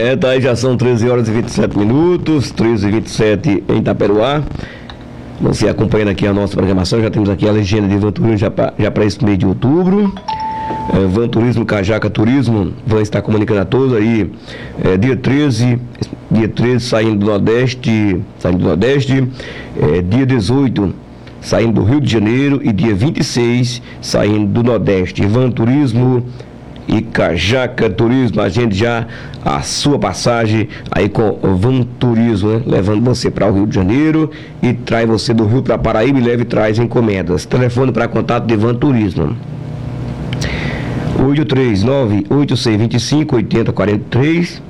Tá aí, já são 13 horas e 27 minutos, 13h27 em Itaperuá. Você acompanhando aqui a nossa programação, já temos aqui a legenda de Van Turismo já para esse mês de outubro. Van Turismo, Cajaca Turismo, vai estar comunicando a todos aí, dia 13 saindo do Nordeste, dia 18 saindo do Rio de Janeiro e dia 26 saindo do Nordeste. Van Turismo e Cajaca Turismo, agende já a sua passagem aí com Van Turismo, né? Levando você para o Rio de Janeiro e traz você do Rio para Paraíba e leva e traz encomendas. Telefone para contato de Van Turismo: 839-8625-8043,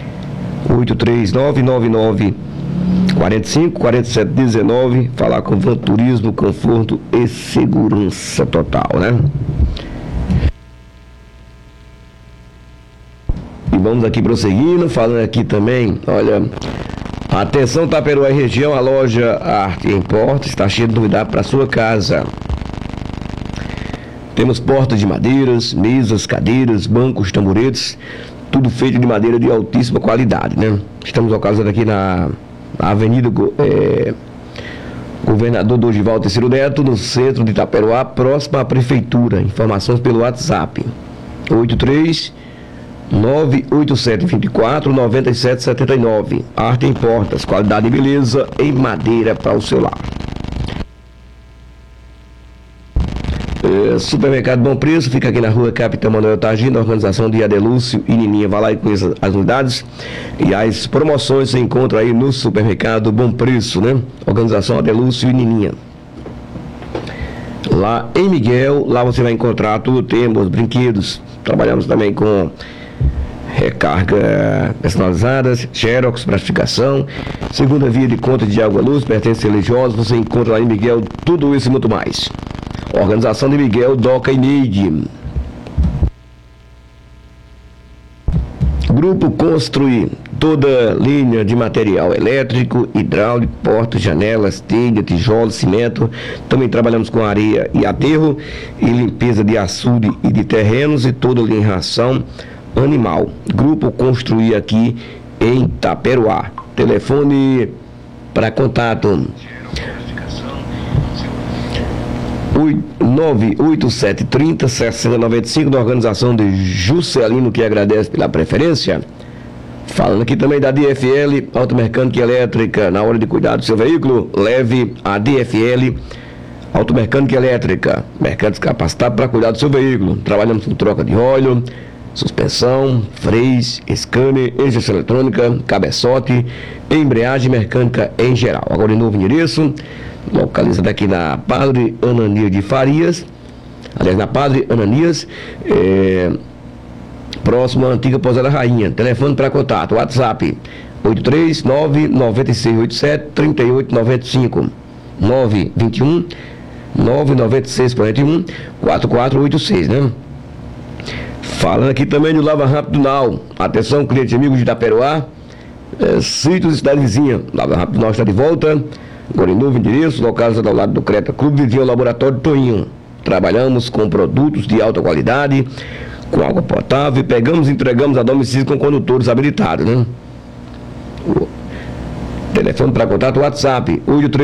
839-9945-4719. Falar com Van Turismo, conforto e segurança total, né? E vamos aqui prosseguindo, falando aqui também, olha, atenção Itaperuá e região, a loja Arte Importa está cheia de novidade para sua casa. Temos portas de madeiras, mesas, cadeiras, bancos, tamboretes, tudo feito de madeira de altíssima qualidade, né? Estamos localizados aqui na Avenida Governador Dorival Terceiro Neto, no centro de Itaperuá, próximo à Prefeitura. Informações pelo WhatsApp: 83987249779. Arte em Portas, qualidade e beleza em madeira para o seu lar. Supermercado Bom Preço fica aqui na rua Capitão Manuel Targino, na organização de Adelúcio e Nininha. Vai lá e conheça as unidades e as promoções se encontram aí no Supermercado Bom Preço, né? Organização Adelúcio e Nininha. Lá em Miguel, lá você vai encontrar tudo, temos brinquedos, trabalhamos também com recarga personalizadas, xerox, plastificação, segunda via de conta de água, luz, pertences religiosos. Você encontra lá em Miguel tudo isso e muito mais. Organização de Miguel, Doca e Neide. Grupo Construir, toda linha de material elétrico, hidráulico, portas, janelas, telha, tijolos, cimento. Também trabalhamos com areia e aterro e limpeza de açude e de terrenos e toda linha de ração animal. Grupo Construir aqui em Itaperuá. Telefone para contato: 98730-6095, da organização de Juscelino, que agradece pela preferência. Falando aqui também da DFL, Automecânica e Elétrica. Na hora de cuidar do seu veículo, leve a DFL Automecânica e Elétrica. Mecânicos capacitados para cuidar do seu veículo. Trabalhamos com troca de óleo, suspensão, freios, scanner, injeção eletrônica, cabeçote, embreagem mecânica em geral. Agora em novo endereço, localizado aqui na Padre Ananias de Farias, aliás, na Padre Ananias, próximo à antiga Pousada Rainha. Telefone para contato: WhatsApp 839-9687-3895, 921-99641-4486, né? Falando aqui também do Lava Rápido Now. Atenção, clientes amigos de Itaperuá, sítios e cidade vizinha. Lava Rápido Now está de volta, agora em novo endereço, localizado ao lado do Creta Clube, vizinho ao Laboratório Toinho. Trabalhamos com produtos de alta qualidade, com água potável, e pegamos e entregamos a domicílio com condutores habilitados, né? Telefone para contato: WhatsApp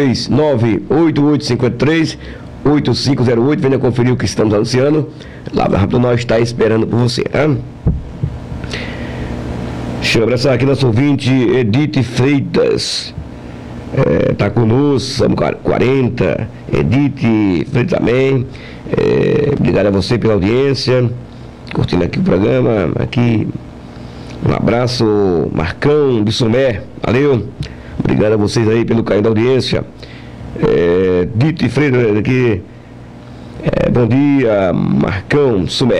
839-8853-8508. Venha conferir o que estamos anunciando. Lava Rápido Nós está esperando por você, né? Deixa eu abraçar aqui nosso ouvinte Edith Freitas. Tá conosco, somos 40. Edith Freitas também. Obrigado a você pela audiência, curtindo aqui o programa. Aqui um abraço, Marcão de Sumé, valeu. Obrigado a vocês aí pelo carinho da audiência. Edith Freitas aqui. Bom dia, Marcão Sumé.